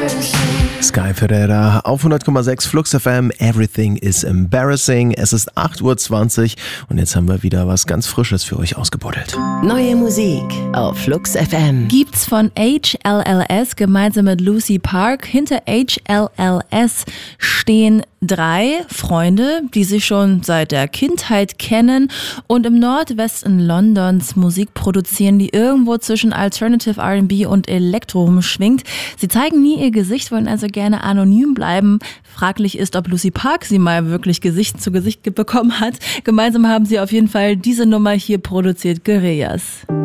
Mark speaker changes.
Speaker 1: Sky Ferreira auf 100,6 Flux FM. Everything is embarrassing. Es ist 8:20 Uhr und jetzt haben wir wieder was ganz Frisches für euch ausgebuddelt.
Speaker 2: Neue Musik auf Flux FM.
Speaker 3: Gibt's von HLLS gemeinsam mit Lucy Park. Hinter HLLS stehen 3 Freunde, die sich schon seit der Kindheit kennen und im Nordwesten Londons Musik produzieren, die irgendwo zwischen Alternative R&B und Elektro rumschwingt. Sie zeigen nie ihr Gesicht, wollen also gerne anonym bleiben. Fraglich ist, ob Lucy Park sie mal wirklich Gesicht zu Gesicht bekommen hat. Gemeinsam haben sie auf jeden Fall diese Nummer hier produziert, Guerillas.